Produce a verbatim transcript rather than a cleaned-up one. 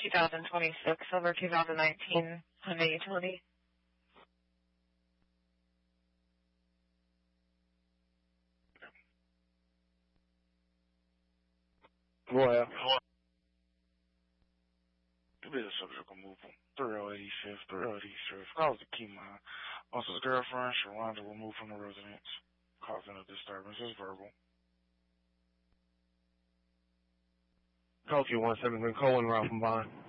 two thousand twenty-six over two thousand nineteen Hyundai Utility. Royal. The business subject will move from three oh eighty-fifth, three oh eighty-fifth. Calls the key line. Also, his girlfriend, Sharonda, removed from the residence, causing a disturbance. Is verbal. Culture one seven three Colin Ralph and Bond.